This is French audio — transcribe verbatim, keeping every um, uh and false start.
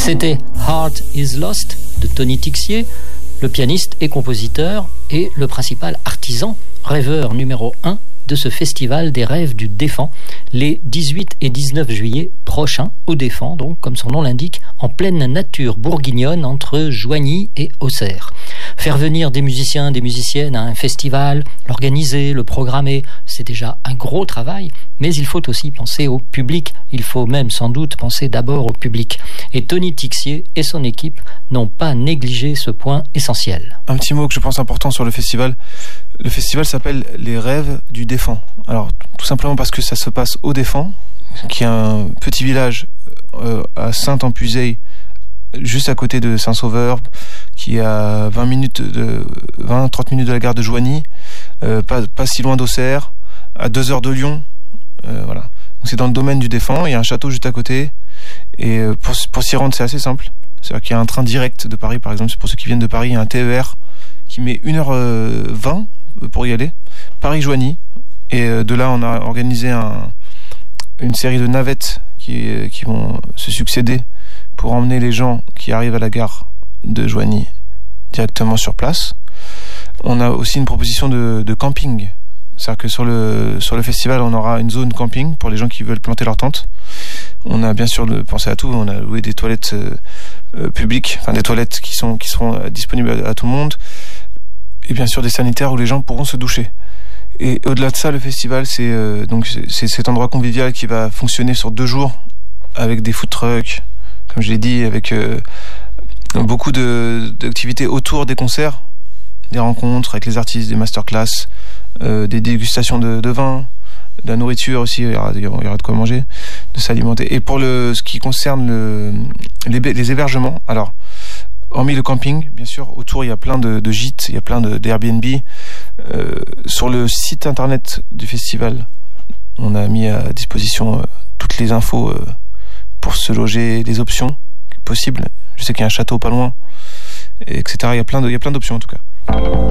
C'était Heart is Lost de Tony Tixier, le pianiste et compositeur et le principal artisan, rêveur numéro un de ce festival des rêves du Défend, les dix-huit et dix-neuf juillet prochains, au Défend, donc comme son nom l'indique, en pleine nature bourguignonne entre Joigny et Auxerre. Faire venir des musiciens, des musiciennes à un festival, l'organiser, le programmer, c'est déjà un gros travail, mais il faut aussi penser au public, il faut même sans doute penser d'abord au public. Et Tony Tixier et son équipe n'ont pas négligé ce point essentiel. Un petit mot que je pense important sur le festival. Le festival s'appelle Les Rêves du Défend. Alors, tout simplement parce que ça se passe au Défend, qui est un petit village euh, à Saint-Ampuzeil, juste à côté de Saint-Sauveur, qui est à vingt minutes de, vingt à trente minutes de la gare de Joigny, euh, pas, pas si loin d'Auxerre, à deux heures de Lyon. Euh, voilà. Donc c'est dans le domaine du Défend, il y a un château juste à côté, et euh, pour, pour s'y rendre, c'est assez simple. C'est-à-dire qu'il y a un train direct de Paris, par exemple, pour ceux qui viennent de Paris, il y a un T E R qui met une heure vingt pour y aller, Paris-Joigny, et de là on a organisé un, une série de navettes qui, qui vont se succéder pour emmener les gens qui arrivent à la gare de Joigny directement sur place. On a aussi une proposition de, de camping, c'est-à-dire que sur le, sur le festival on aura une zone camping pour les gens qui veulent planter leur tente. On a bien sûr pensé à tout, on a loué des toilettes euh, publiques, enfin des toilettes qui, sont, qui seront disponibles à, à tout le monde, et bien sûr des sanitaires où les gens pourront se doucher. Et au-delà de ça, le festival, c'est euh, donc c'est, c'est cet endroit convivial qui va fonctionner sur deux jours avec des food trucks, comme je l'ai dit, avec euh, beaucoup de, d'activités autour des concerts, des rencontres avec les artistes, des masterclass, euh, des dégustations de, de vin, de la nourriture aussi, il y aura, il y aura de quoi manger, de s'alimenter. Et pour le, ce qui concerne le, les, les hébergements, alors hormis le camping, bien sûr, autour il y a plein de, de gîtes, il y a plein de, d'Airbnb. Euh, sur le site internet du festival, on a mis à disposition euh, toutes les infos euh, pour se loger, les options possibles. Je sais qu'il y a un château pas loin, et etc. Il y a plein de, il y a plein d'options en tout cas.